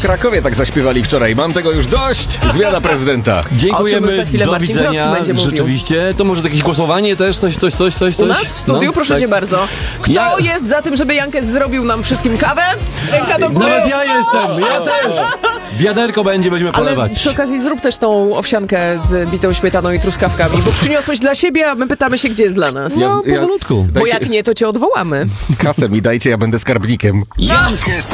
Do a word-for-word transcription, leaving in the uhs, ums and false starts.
Krakowie tak zaśpiewali wczoraj. Mam tego już dość. Zmiana prezydenta. Dziękujemy, O czym za chwilę do Marcin widzenia. Grodzki będzie mówił. Rzeczywiście, to może jakieś głosowanie też, coś, coś, coś, coś. U nas w studiu, No, proszę tak. cię bardzo. Kto Ja- jest za tym, żeby Jankes zrobił nam wszystkim kawę? Ręka do góry. Nawet ja jestem, ja też. Wiaderko będzie, będziemy Ale polewać. przy okazji zrób też tą owsiankę z bitą śmietaną i truskawkami, bo przyniosłeś dla siebie, a my pytamy się, gdzie jest dla nas. No, Ja- powolutku. Bo jak nie, to cię odwołamy. Kasę mi dajcie, ja będę skarbnikiem. Jankes